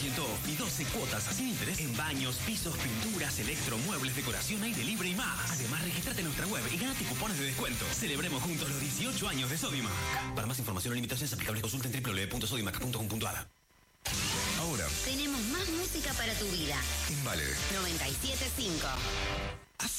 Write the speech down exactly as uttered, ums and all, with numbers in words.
ciento off y doce cuotas sin interés en baños, pisos, pinturas, electromuebles, decoración, aire libre y más. Además, registrate en nuestra web y ganate cupones de descuento. Celebremos juntos los dieciocho años de Sodimac. Para más información o limitaciones aplicables, consulta en w w w punto sodimac punto com punto a r. Ahora tenemos más música para tu vida. en Vale noventa y siete punto cinco.